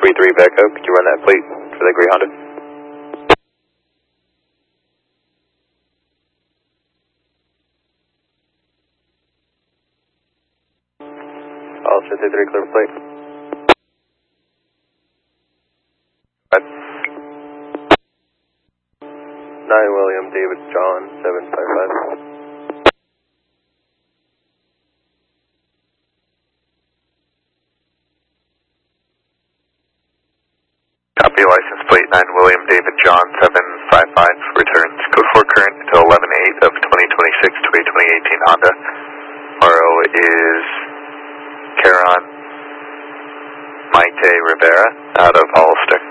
33 Becco, could you run that plate for the gray Honda? All 53 clear for plate. 9 William David John 755. Copy license plate 9 William David John 755 returns code 4 current until 11/8 of 2026 to a 2018 Honda. RO is Caron Maite Rivera out of Hollister.